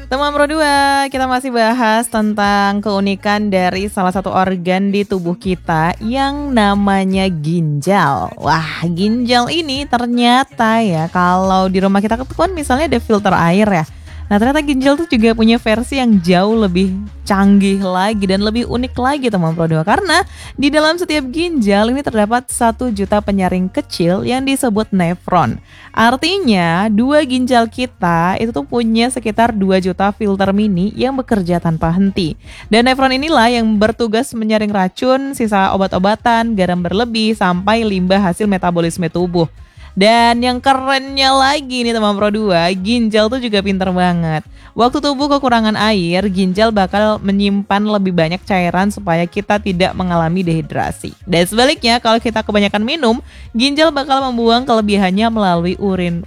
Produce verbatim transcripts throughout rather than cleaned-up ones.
Teman Pro dua, kita masih bahas tentang keunikan dari salah satu organ di tubuh kita yang namanya ginjal. Wah, ginjal ini ternyata ya kalau di rumah kita kan misalnya ada filter air ya. Nah, ternyata ginjal tuh juga punya versi yang jauh lebih canggih lagi dan lebih unik lagi teman Pro dua. Karena di dalam setiap ginjal ini terdapat satu juta penyaring kecil yang disebut nefron. Artinya dua ginjal kita itu tuh punya sekitar dua juta filter mini yang bekerja tanpa henti. Dan nefron inilah yang bertugas menyaring racun, sisa obat-obatan, garam berlebih, sampai limbah hasil metabolisme tubuh. Dan yang kerennya lagi nih teman Pro dua, ginjal tuh juga pinter banget. Waktu tubuh kekurangan air, ginjal bakal menyimpan lebih banyak cairan supaya kita tidak mengalami dehidrasi. Dan sebaliknya, kalau kita kebanyakan minum, ginjal bakal membuang kelebihannya melalui urin.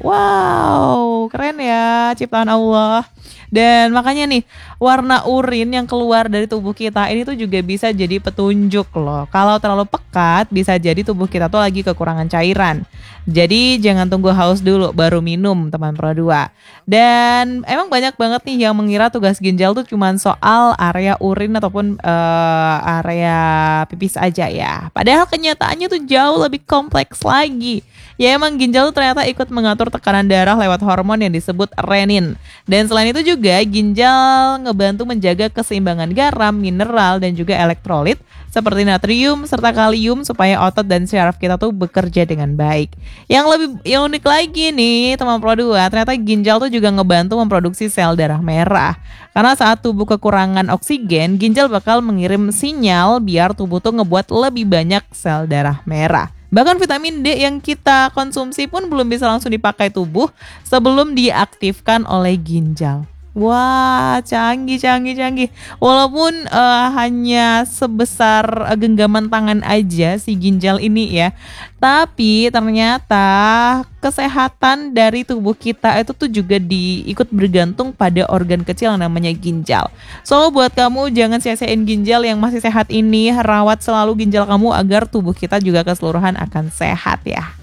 Wow, keren ya ciptaan Allah. Dan makanya nih, warna urin yang keluar dari tubuh kita ini tuh juga bisa jadi petunjuk loh. Kalau terlalu pekat, bisa jadi tubuh kita tuh lagi kekurangan cairan. Jadi jangan tunggu haus dulu baru minum teman Pro dua. Dan emang banyak banget nih yang mengira tugas ginjal tuh cuma soal area urin ataupun uh, area pipis aja ya. Padahal kenyataannya tuh jauh lebih kompleks lagi. Ya emang ginjal tuh ternyata ikut mengatur tekanan darah lewat hormon yang disebut renin. Dan selain itu juga ginjal ngebantu menjaga keseimbangan garam, mineral, dan juga elektrolit seperti natrium serta kalium supaya otot dan syaraf kita tuh bekerja dengan baik. Yang lebih yang unik lagi nih teman Pro dua, ternyata ginjal tuh juga ngebantu memproduksi sel darah merah. Karena saat tubuh kekurangan oksigen, ginjal bakal mengirim sinyal biar tubuh tuh ngebuat lebih banyak sel darah merah. Bahkan vitamin D yang kita konsumsi pun belum bisa langsung dipakai tubuh sebelum diaktifkan oleh ginjal. Wah, canggih, canggih, canggih. Walaupun uh, hanya sebesar uh, genggaman tangan aja si ginjal ini ya, tapi ternyata kesehatan dari tubuh kita itu tuh juga diikut bergantung pada organ kecil yang namanya ginjal. So, buat kamu jangan sia-siain ginjal yang masih sehat ini, rawat selalu ginjal kamu agar tubuh kita juga keseluruhan akan sehat ya.